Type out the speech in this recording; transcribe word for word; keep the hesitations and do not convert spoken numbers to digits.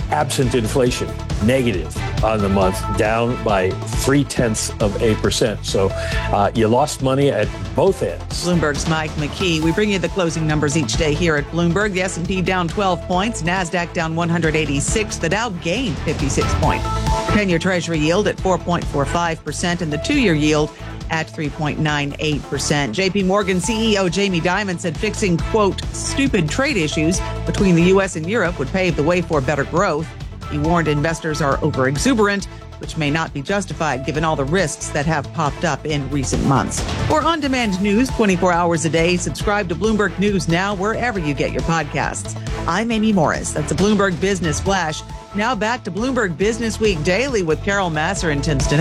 absent inflation, negative on the month, down by three tenths of a percent. So uh, you lost money at both ends. Bloomberg's Mike McKee. We bring you the closing numbers each day here at Bloomberg. The S and P down twelve points, NASDAQ down one hundred eighty-six, the Dow gained fifty-six points. ten-year Treasury yield at four point four five percent and the two-year yield at three point nine eight percent. J P Morgan C E O Jamie Dimon said fixing, quote, stupid trade issues between the U S and Europe would pave the way for better growth. He warned investors are overexuberant, which may not be justified given all the risks that have popped up in recent months. For on-demand news twenty-four hours a day, subscribe to Bloomberg News Now wherever you get your podcasts. I'm Amy Morris. That's a Bloomberg Business Flash. Now back to Bloomberg Business Week Daily with Carol Massar and Tim Stenock.